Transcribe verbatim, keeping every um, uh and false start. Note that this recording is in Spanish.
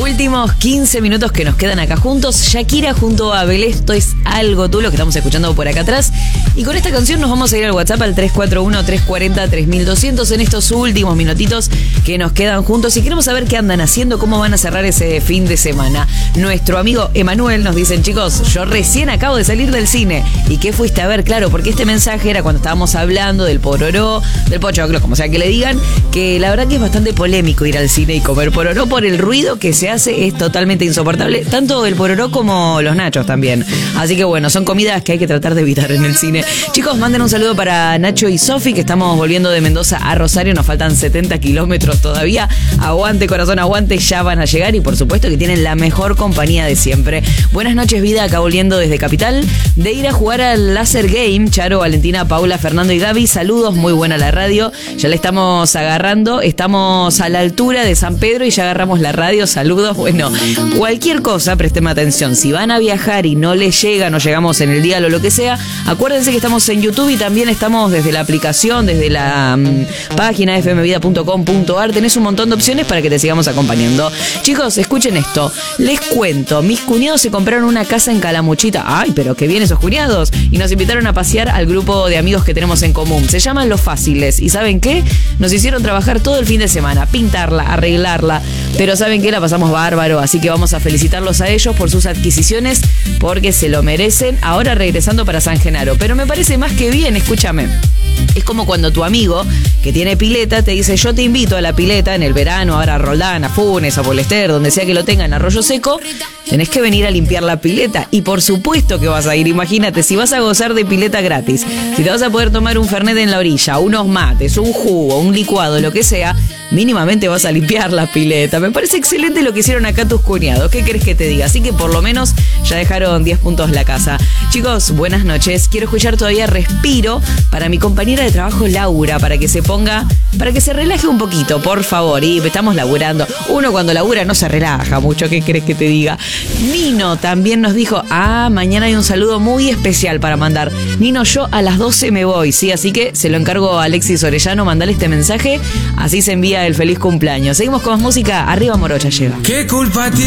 Últimos quince minutos que nos quedan acá juntos. Shakira junto a Belé, esto es algo tú, lo que estamos escuchando por acá atrás. Y con esta canción nos vamos a ir al WhatsApp al tres cuatro uno, tres cuatro cero, tres mil doscientos en estos últimos minutitos que nos quedan juntos. Y queremos saber qué andan haciendo, cómo van a cerrar ese fin de semana. Nuestro amigo Emanuel nos dice: chicos, yo recién acabo de salir del cine. ¿Y qué fuiste a ver? Claro, porque este mensaje era cuando estábamos hablando del pororó, del pochoclo, como sea que le digan, que la verdad que es bastante polémico ir al cine y comer pororó por el ruido que se hace, es totalmente insoportable, tanto el pororó como los nachos también. Así que bueno, son comidas que hay que tratar de evitar en el cine. Chicos, manden un saludo para Nacho y Sofi, que estamos volviendo de Mendoza a Rosario, nos faltan setenta kilómetros todavía. Aguante, corazón, aguante, ya van a llegar y por supuesto que tienen la mejor compañía de siempre. Buenas noches, vida, acá volviendo desde Capital, de ir a jugar al Laser Game. Charo, Valentina, Paula, Fernando y Gaby, saludos, muy buena la radio, ya le estamos agarrando, estamos a la altura de San Pedro y ya agarramos la radio, saludos. Bueno, cualquier cosa, présteme atención, si van a viajar y no les llega, no llegamos en el día o lo que sea, acuérdense que estamos en YouTube y también estamos desde la aplicación, desde la um, página f m vida punto com punto a r, tenés un montón de opciones para que te sigamos acompañando. Chicos, escuchen esto, les cuento, mis cuñados se compraron una casa en Calamuchita. Ay, pero qué bien esos cuñados. Y nos invitaron a pasear al grupo de amigos que tenemos en común. Se llaman Los Fáciles. ¿Y saben qué? Nos hicieron trabajar todo el fin de semana, pintarla, arreglarla. Pero ¿saben qué? La pasamos bárbaro. Así que vamos a felicitarlos a ellos por sus adquisiciones, porque se lo merecen. Ahora regresando para San Genaro. Pero me parece más que bien, escúchame. Es como cuando tu amigo que tiene pileta te dice: yo te invito a la pileta en el verano, ahora a Roldán, a Funes, a Polester, donde sea que lo tengan, a Arroyo Seco, tenés que venir a limpiar la pileta. Y por supuesto que vas a ir. Imagínate, si vas a gozar de pileta gratis, si te vas a poder tomar un fernet en la orilla, unos mates, un jugo, un licuado, lo que sea, mínimamente vas a limpiar la pileta. Me parece excelente lo que hicieron acá tus cuñados. ¿Qué querés que te diga? Así que por lo menos ya dejaron diez puntos la casa. Chicos, buenas noches. Quiero escuchar todavía Respiro para mi compañera de trabajo Laura, para que se ponga, para que se relaje un poquito, por favor. Y estamos laburando. Uno cuando labura no se relaja mucho. ¿Qué querés que te diga? Nino también nos dijo: ah, mañana hay un saludo muy especial para mandar. Nino, yo a las doce me voy, ¿sí? Así que se lo encargo a Alexis Orellano, mandale este mensaje, así se envía el feliz cumpleaños. Seguimos con más música. Arriba Morocha llega. ¿Qué culpa tiene?